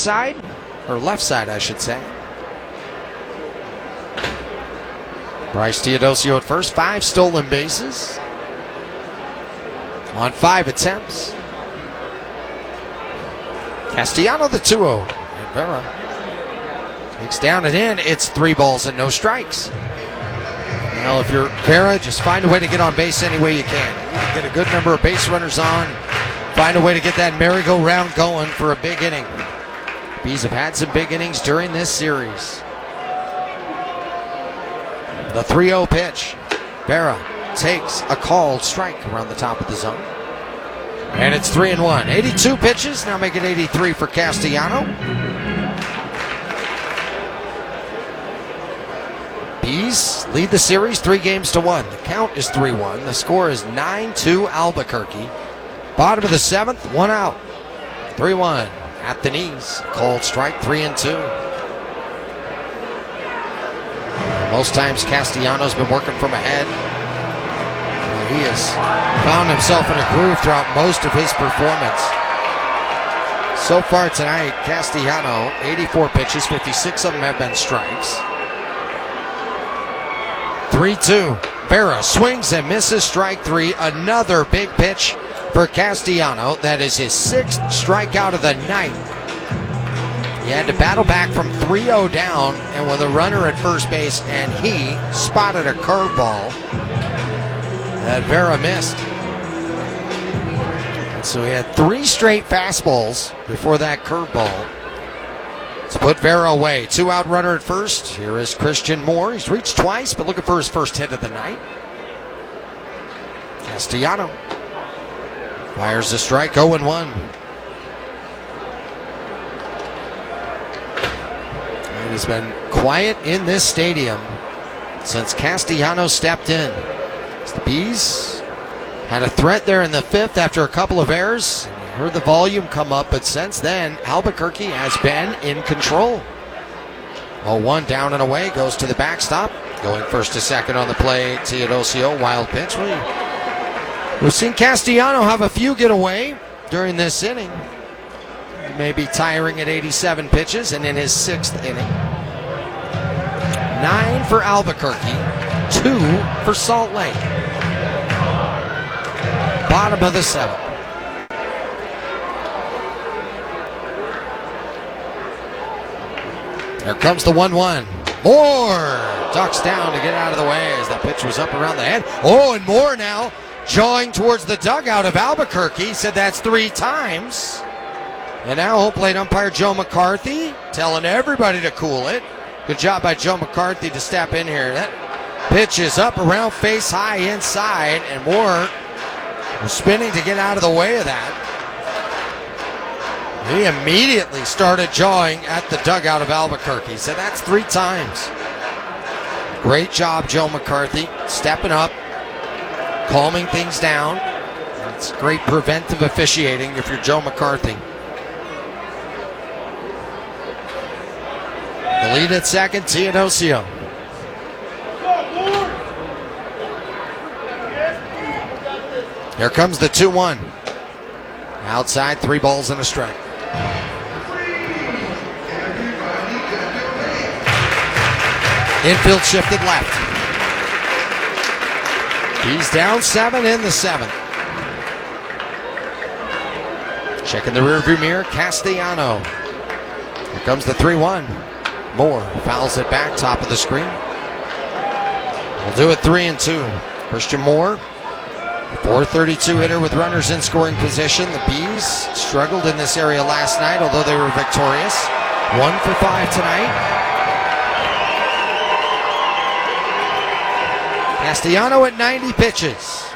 side, or left side, I should say. Bryce Teodosio at first, 5 stolen bases on 5 attempts. Castellano the 2-0. And Vera takes down and in. It's 3 balls and no strikes. Well, if you're Vera, just find a way to get on base any way you can. Get a good number of base runners on. Find a way to get that merry-go-round going for a big inning. Bees have had some big innings during this series. The 3-0 pitch. Vera takes a called strike around the top of the zone. And it's 3-1. 82 pitches, now make it 83 for Castellano. Bees lead the series 3-1. The count is 3-1. The score is 9-2 Albuquerque. Bottom of the 7th, 1 out. 3-1 at the knees. Called strike, 3-2. Most times Castellanos been working from ahead. He has found himself in a groove throughout most of his performance. So far tonight, Castellano, 84 pitches, 56 of them have been strikes. 3-2. Vera swings and misses, strike 3. Another big pitch for Castellano. That is his 6th strikeout of the night. He had to battle back from 3-0 down, and with a runner at first base, and he spotted a curveball that Vera missed. And so he had 3 straight fastballs before that curveball to put Vera away. 2 out runner at first. Here is Christian Moore. He's reached twice, but looking for his first hit of the night. Castellano fires a strike, 0-1. It has been quiet in this stadium since Castellano stepped in. The Bees had a threat there in the 5th after a couple of errors. You heard the volume come up, but since then, Albuquerque has been in control. 0-1 down and away, goes to the backstop. Going first to second on the play, Teodosio, wild pitch. We've seen Castellano have a few get away during this inning. Maybe tiring at 87 pitches and in his 6th inning. 9 for Albuquerque, 2 for Salt Lake. Bottom of the 7th. There comes the 1-1. Moore ducks down to get out of the way as that pitch was up around the head. Oh, and Moore now jawing towards the dugout of Albuquerque. He said that's 3 times. And now home plate umpire Joe McCarthy telling everybody to cool it. Good job by Joe McCarthy to step in here. That pitch is up around face high inside, and Moore was spinning to get out of the way of that. He immediately started jawing at the dugout of Albuquerque. He said that's 3 times. Great job, Joe McCarthy, stepping up, calming things down. It's great preventive officiating if you're Joe McCarthy. The lead at second, Teodosio. Here comes the 2-1. Outside, 3 balls and a strike. Infield shifted left. He's down 7 in the 7th. Checking the rearview mirror, Castellano. Here comes the 3-1. Moore fouls it back, top of the screen. We'll do it 3-2. Christian Moore, 432 hitter with runners in scoring position. The Bees struggled in this area last night, although they were victorious. 1 for 5 tonight. Castellano at 90 pitches.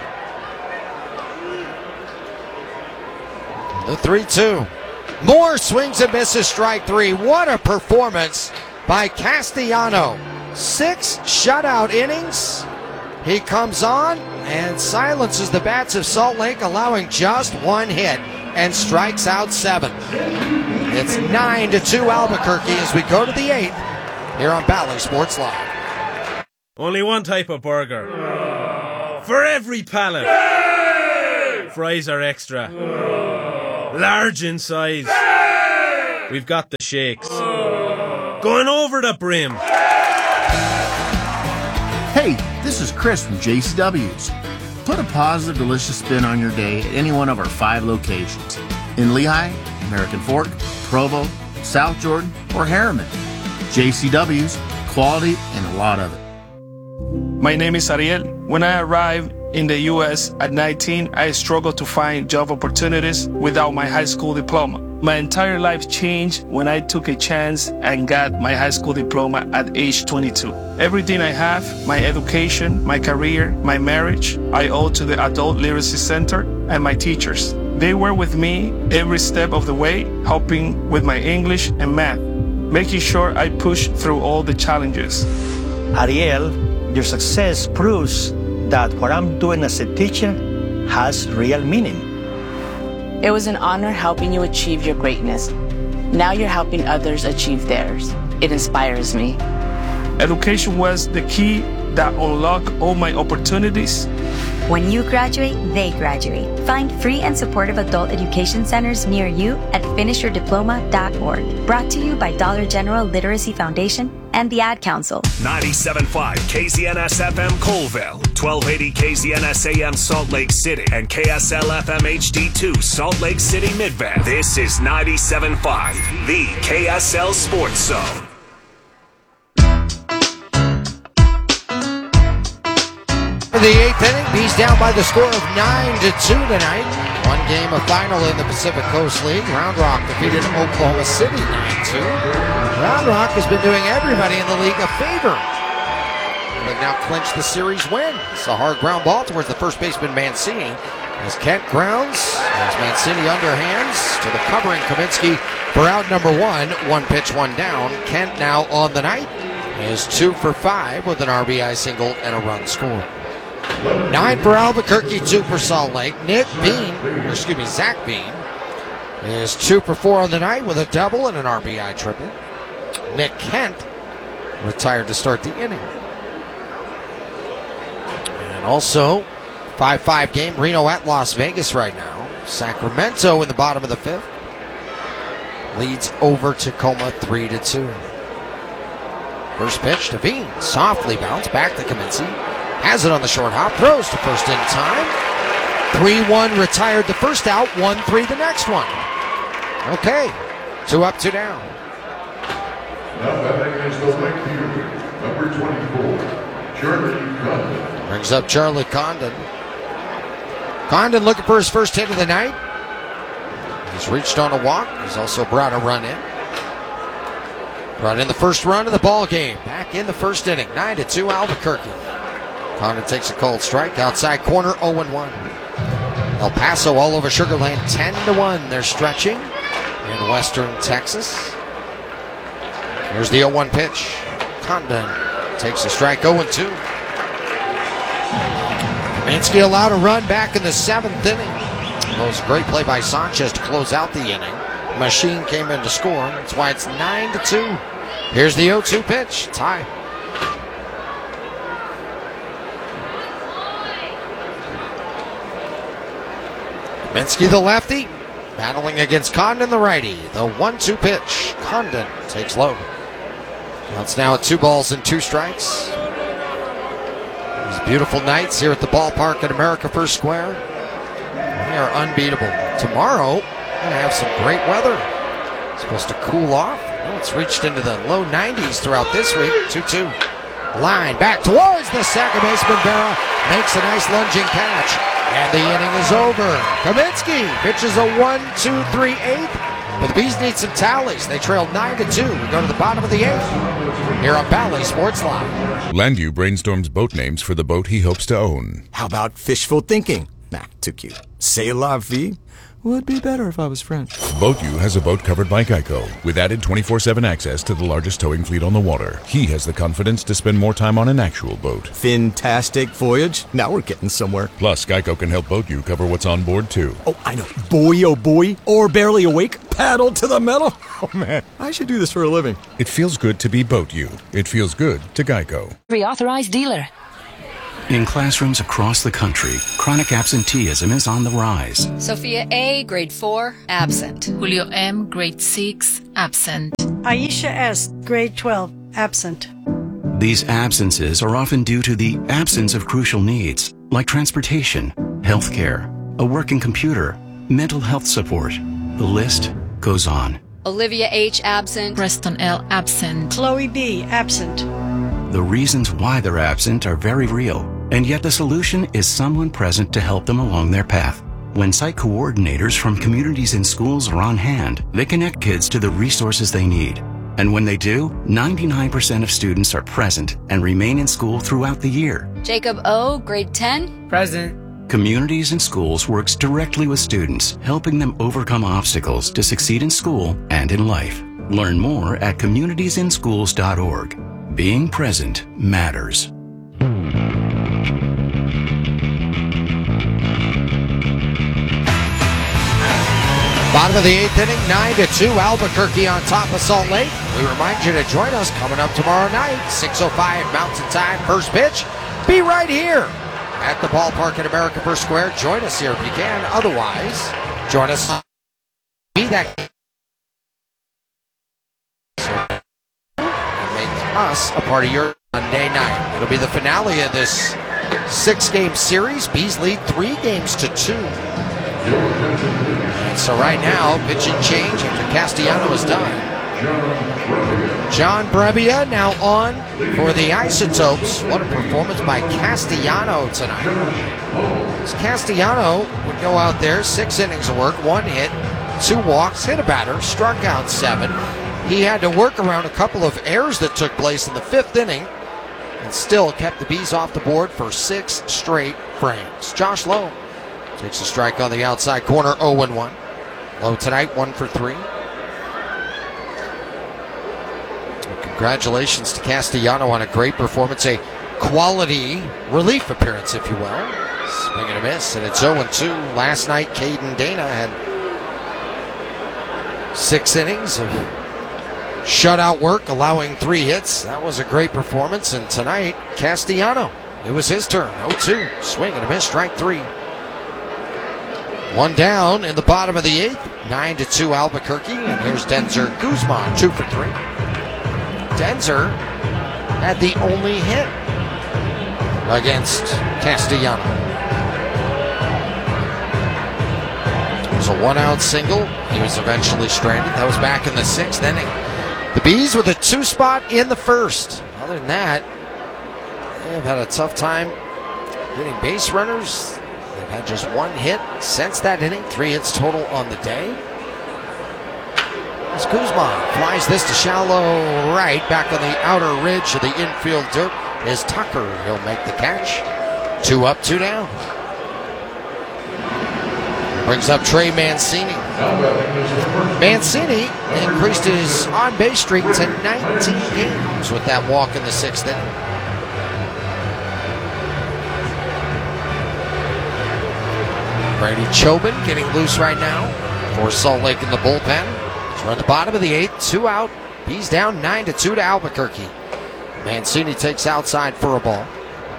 The 3-2. Moore swings and misses, strike 3. What a performance by Castellano. 6 shutout innings. He comes on and silences the bats of Salt Lake, allowing just 1 hit and strikes out 7. It's 9-2 Albuquerque as we go to the 8th here on Bally Sports Live. Only one type of burger. For every pallet. Fries are extra. Large in size. We've got the shakes. Going over the brim. Hey, this is Chris from JCW's. Put a positive, delicious spin on your day at any one of our 5 locations. In Lehigh, American Fork, Provo, South Jordan, or Harriman. JCW's, quality and a lot of it. My name is Ariel. When I arrived in the U.S. at 19, I struggled to find job opportunities without my high school diploma. My entire life changed when I took a chance and got my high school diploma at age 22. Everything I have, my education, my career, my marriage, I owe to the Adult Literacy Center and my teachers. They were with me every step of the way, helping with my English and math, making sure I pushed through all the challenges. Ariel, your success proves that what I'm doing as a teacher has real meaning. It was an honor helping you achieve your greatness. Now you're helping others achieve theirs. It inspires me. Education was the key that unlocked all my opportunities. When you graduate, they graduate. Find free and supportive adult education centers near you at finishyourdiploma.org. Brought to you by Dollar General Literacy Foundation and the Ad Council. 97.5 KZNS FM Colville, 1280 KZNS AM Salt Lake City, and KSL FM HD2 Salt Lake City Midvale. This is 97.5, the KSL Sports Zone. In the 8th inning, Bees down by the score of 9-2 tonight. One game of final in the Pacific Coast League. Round Rock defeated Oklahoma City 9-2. Round Rock has been doing everybody in the league a favor. They've now clinched the series win. It's a hard ground ball towards the first baseman Mancini. As Kent grounds, as Mancini underhands to the covering Kaminsky for out number 1. 1 pitch, 1 down. Kent now on the night is 2 for 5 with an RBI single and a run scored. 9 for Albuquerque, 2 for Salt Lake. Zach Bean is 2 for 4 on the night with a double and an RBI triple. Nick Kent retired to start the inning. And also, 5-5 game, Reno at Las Vegas right now. Sacramento in the bottom of the 5th leads over Tacoma 3-2. First pitch to Bean, softly bounced back to Kaminsky. Has it on the short hop, throws to first in time. 3-1 retired the first out, 1-3 the next one. Okay, 2 up, 2 down. Now batting is the left fielder, number 24, Charlie Condon. Brings up Charlie Condon. Condon looking for his first hit of the night. He's reached on a walk. He's also brought a run in. Brought in the first run of the ball game. Back in the first inning, 9-2 Albuquerque. Condon takes a cold strike, outside corner, 0-1. El Paso all over Sugar Land, 10-1. They're stretching in western Texas. Here's the 0-1 pitch. Condon takes a strike, 0-2. Kaminsky allowed a run back in the 7th inning. It was a great play by Sanchez to close out the inning. Machine came in to score. That's why it's 9-2. Here's the 0-2 pitch. Tie. Kaminsky, the lefty, battling against Condon, the righty. The 1-2 pitch. Condon takes low. Now it's now at 2 balls and 2 strikes. These beautiful nights here at the ballpark at America First Square. They are unbeatable. Tomorrow, we're going to have some great weather. It's supposed to cool off. Well, it's reached into the low 90s throughout this week. 2-2. Line back towards the second baseman. Vera makes a nice lunging catch. And the inning is over. Kaminsky pitches a 1-2-3-8. But the Bees need some tallies. They trail 9-2. We go to the bottom of the 8th here on Valley Sports Live. Landu brainstorms boat names for the boat he hopes to own. How about fishful thinking? Nah, too cute. C'est la vie? Would be better if I was French. BoatU has a boat covered by Geico, with added 24/7 access to the largest towing fleet on the water. He has the confidence to spend more time on an actual boat. Fantastic voyage. Now we're getting somewhere. Plus, Geico can help BoatU cover what's on board, too. Oh, I know. Boy, oh boy. Or barely awake. Paddle to the metal. Oh, man. I should do this for a living. It feels good to be BoatU. It feels good to Geico. Reauthorized dealer. In classrooms across the country, chronic absenteeism is on the rise. Sophia A., grade 4, absent. Julio M., grade 6, absent. Aisha S., grade 12, absent. These absences are often due to the absence of crucial needs, like transportation, healthcare, a working computer, mental health support. The list goes on. Olivia H., absent. Preston L., absent. Chloe B., absent. The reasons why they're absent are very real, and yet the solution is someone present to help them along their path. When site coordinators from communities and schools are on hand, they connect kids to the resources they need. And when they do, 99% of students are present and remain in school throughout the year. Jacob O., grade 10, present. Communities and Schools works directly with students, helping them overcome obstacles to succeed in school and in life. Learn more at communitiesinschools.org. Being present matters. Bottom of the 8th inning, 9-2, Albuquerque on top of Salt Lake. We remind you to join us coming up tomorrow night, 6:05 Mountain Time, first pitch. Be right here at the ballpark in America First Square. Join us here if you can. Otherwise, join us. Be that and make us a part of your Monday night. It'll be the finale of this 6-game series. Bees lead 3-2. And so right now, pitch and change after Castellano is done. John Brebbia now on for the Isotopes. What a performance by Castellano tonight. As Castellano would go out there, 6 innings of work, 1 hit, 2 walks, hit a batter, struck out 7. He had to work around a couple of errors that took place in the 5th inning and still kept the Bees off the board for 6 straight frames. Josh Lowe takes a strike on the outside corner, 0-1. Lowe tonight, 1 for 3. Congratulations to Castellano on a great performance, a quality relief appearance, if you will. Swing and a miss, and it's 0-2. Last night, Caden Dana had 6 innings of shutout work, allowing 3 hits. That was a great performance, and tonight, Castellano, it was his turn, 0-2. Swing and a miss, strike 3. 1 down in the bottom of the 8th, 9-2 Albuquerque, and here's Denzer Guzman, 2 for 3. Denzer had the only hit against Castellano. It was a 1-out single. He was eventually stranded. That was back in the 6th inning. The Bees with a 2 spot in the 1st. Other than that, they've had a tough time hitting base runners. They've had just 1 hit since that inning. 3 hits total on the day. As Guzman flies this to shallow right, back on the outer ridge of the infield dirt is Tucker. He'll make the catch. 2 up, 2 down. Brings up Trey Mancini. Mancini increased his on-base streak to 19 games with that walk in the 6th inning. Brady Chobin getting loose right now for Salt Lake in the bullpen. We're at the bottom of the 8th, 2 out. He's down 9-2 to Albuquerque. Mancini takes outside for a ball.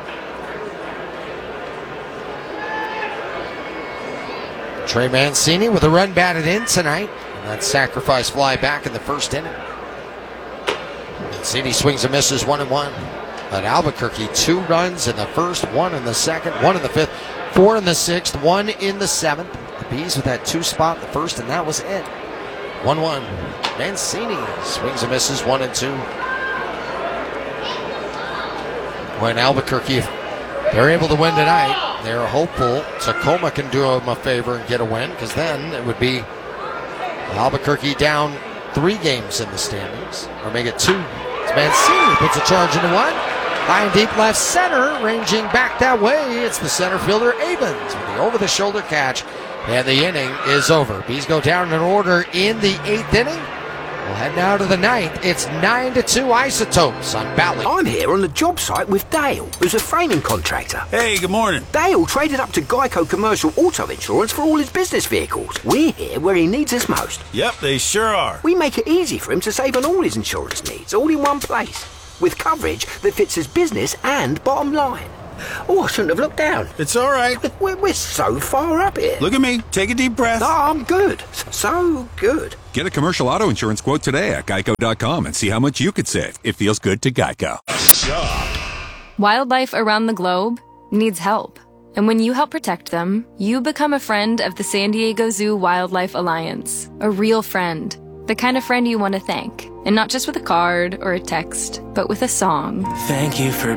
Trey Mancini with a run batted in tonight. And that sacrifice fly back in the 1st inning. Mancini swings and misses 1-1. But Albuquerque, 2 runs in the 1st, 1 in the 2nd, 1 in the 5th, 4 in the 6th, 1 in the 7th. The Bees with that 2 spot in the 1st, and that was it. 1-1. Mancini swings and misses 1-2. When Albuquerque, if they're able to win tonight, they're hopeful Tacoma can do them a favor and get a win, because then it would be Albuquerque down 3 games in the standings, or make it 2. It's Mancini puts a charge into 1. High and deep left center, ranging back that way. It's the center fielder Avens with the over-the-shoulder catch. And the inning is over. Bees go down in order in the 8th inning. We'll head now to the 9th. It's 9-2 Isotopes on Bally. I'm here on the job site with Dale, who's a framing contractor. Hey, good morning. Dale traded up to Geico Commercial Auto Insurance for all his business vehicles. We're here where he needs us most. Yep, they sure are. We make it easy for him to save on all his insurance needs, all in one place, with coverage that fits his business and bottom line. Oh, I shouldn't have looked down. It's all right. We're so far up here. Look at me. Take a deep breath. No, I'm good. So good. Get a commercial auto insurance quote today at geico.com and see how much you could save. It feels good to Geico. Wildlife around the globe needs help. And when you help protect them, you become a friend of the San Diego Zoo Wildlife Alliance. A real friend. The kind of friend you want to thank. And not just with a card or a text, but with a song. Thank you for